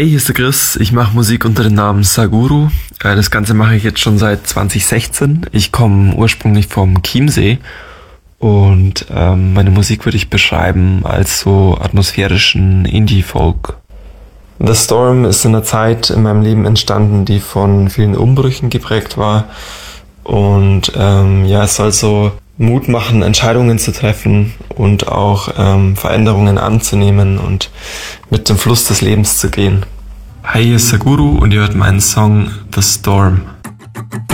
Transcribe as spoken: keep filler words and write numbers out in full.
Hey, hier ist der Chris. Ich mache Musik unter dem Namen Saguru. Das Ganze mache ich jetzt schon seit zwanzig sechzehn. Ich komme ursprünglich vom Chiemsee und ähm, meine Musik würde ich beschreiben als so atmosphärischen Indie-Folk. The Storm ist in einer Zeit in meinem Leben entstanden, die von vielen Umbrüchen geprägt war. Und ähm, ja, es soll so Mut machen, Entscheidungen zu treffen und auch ähm, Veränderungen anzunehmen und mit dem Fluss des Lebens zu gehen. Hi, hier ist Saguru und ihr hört meinen Song The Storm.